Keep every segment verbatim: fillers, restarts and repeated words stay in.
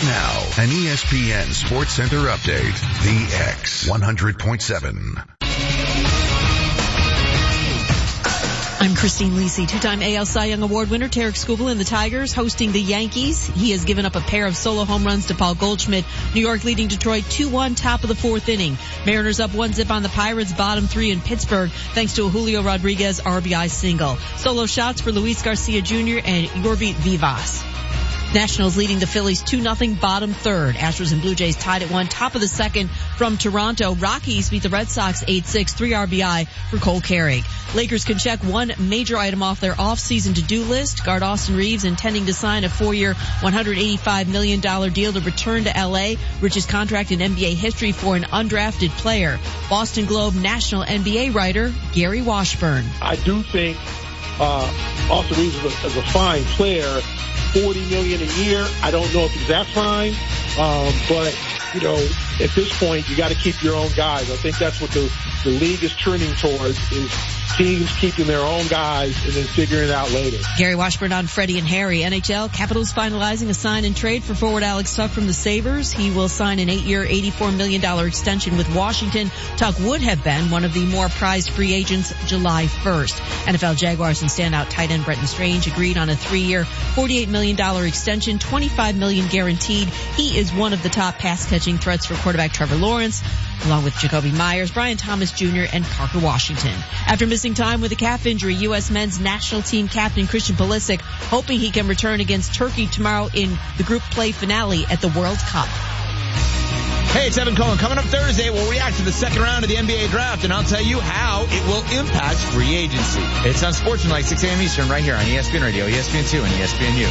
now, an E S P N Sports Center update. The X one hundred point seven. I'm Christine Lisi. Two-time A L Cy Young Award winner Tarek Skubal and the Tigers hosting the Yankees. He has given up a pair of solo home runs to Paul Goldschmidt. New York leading Detroit two one, top of the fourth inning. Mariners up one zip on the Pirates, bottom three in Pittsburgh, thanks to a Julio Rodriguez R B I single. Solo shots for Luis Garcia Junior and Yorvi Vivas. Nationals leading the Phillies two nothing, bottom third. Astros and Blue Jays tied at one, top of the second from Toronto. Rockies beat the Red Sox eight six, three R B I for Cole Carrig. Lakers can check one major item off their off-season to-do list. Guard Austin Reeves intending to sign a four-year, one hundred eighty-five million dollars deal to return to L A, richest contract in N B A history for an undrafted player. Boston Globe national N B A writer Gary Washburn. I do think uh, Austin Reeves is a, is a fine player. forty million dollars a year. I don't know if he's that fine, um, but, you know, at this point, you got to keep your own guys. I think that's what the, the league is trending towards, is teams keeping their own guys and then figuring it out later. Gary Washburn on Freddie and Harry. N H L, Capitals finalizing a sign and trade for forward Alex Tuch from the Sabres. He will sign an eight-year, eighty-four million dollars extension with Washington. Tuch would have been one of the more prized free agents July first. N F L Jaguars and standout tight end Brenton Strange agreed on a three-year, forty-eight million dollars extension, twenty-five million dollars guaranteed. He is one of the top pass-catching threats for quarterback Trevor Lawrence, along with Jacoby Myers, Brian Thomas Junior, and Parker Washington. After missing time with a calf injury, U S men's national team captain Christian Pulisic hoping he can return against Turkey tomorrow in the group play finale at the World Cup. Hey, it's Evan Cohen. Coming up Thursday, we'll react to the second round of the N B A draft, and I'll tell you how it will impact free agency. It's on Sportsmanlike, six a.m. Eastern, right here on E S P N Radio, E S P N two, and E S P N U.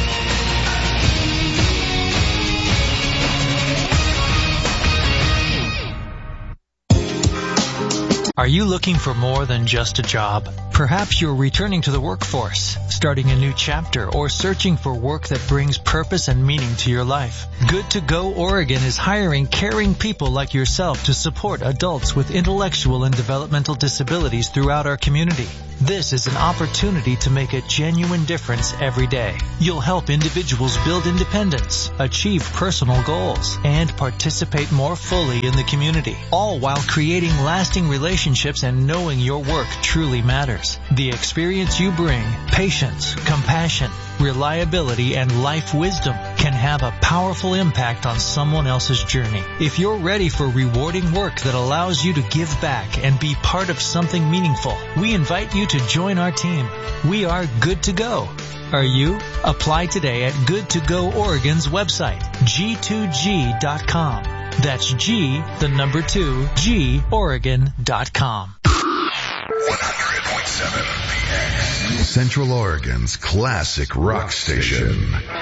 Are you looking for more than just a job? Perhaps you're returning to the workforce, starting a new chapter, or searching for work that brings purpose and meaning to your life. Good to Go Oregon is hiring caring people like yourself to support adults with intellectual and developmental disabilities throughout our community. This is an opportunity to make a genuine difference every day. You'll help individuals build independence, achieve personal goals, and participate more fully in the community, all while creating lasting relationships and knowing your work truly matters. The experience you bring, patience, compassion, reliability, and life wisdom can have a powerful impact on someone else's journey. If you're ready for rewarding work that allows you to give back and be part of something meaningful, we invite you to join our team. We are Good to Go. Are you? Apply today at Good to Go Oregon's website, G two G dot com. That's G, the number two, G, Oregon dot com. one hundred point seven The X. Central Oregon's classic rock station.